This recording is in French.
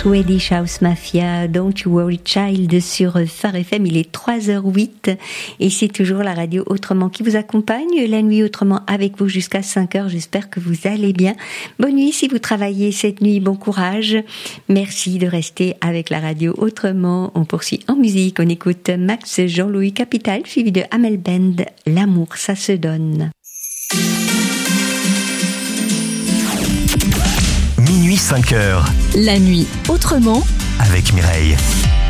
Swedish House Mafia, Don't You Worry Child sur Phare FM. Il est 3h08 et c'est toujours la radio Autrement qui vous accompagne. La nuit Autrement avec vous jusqu'à 5h. J'espère que vous allez bien. Bonne nuit si vous travaillez cette nuit. Bon courage. Merci de rester avec la radio Autrement. On poursuit en musique. On écoute Max Jean-Louis Capital suivi de Amel Bend. L'amour, ça se donne. Minuit 5h. La nuit Autrement avec Mireille.